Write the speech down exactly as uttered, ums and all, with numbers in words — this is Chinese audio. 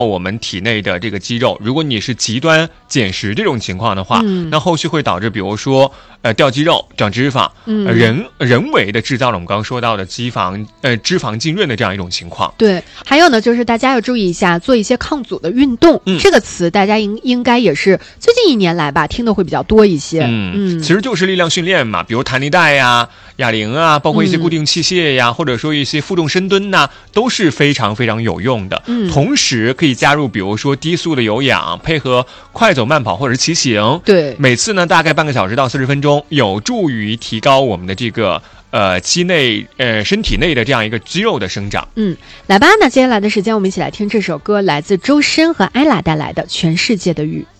我们体内的这个肌肉。如果你是极端减食这种情况的话，嗯、那后续会导致比如说呃掉肌肉、长脂肪，嗯、呃、人人为的制造了我们刚刚说到的脂肪呃脂肪浸润的这样一种情况。 对，还有呢，就是大家要注意一下，做一些抗阻的运动，嗯、这个词大家应应该也是最近一年来吧听的会比较多一些。 嗯嗯，其实就是力量训练嘛，比如弹力带呀、哑铃啊，包括一些固定器械呀，嗯、或者说一些负重深蹲呐，都是非常非常有用的。嗯，同时可以加入比如说低速的有氧，配合快走慢跑或者是骑行。 对， 每次呢大概半个小时到四十分钟，有助于提高我们的这个呃肌内呃身体内的这样一个肌肉的生长。 嗯，来吧，那接下来的时间我们一起来听这首歌，来自周深和艾拉带来的《全世界的雨》。